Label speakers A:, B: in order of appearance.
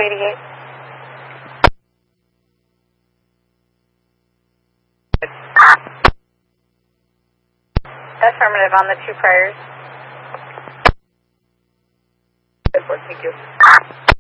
A: 288. Affirmative on the 2 priors. Good work, thank you.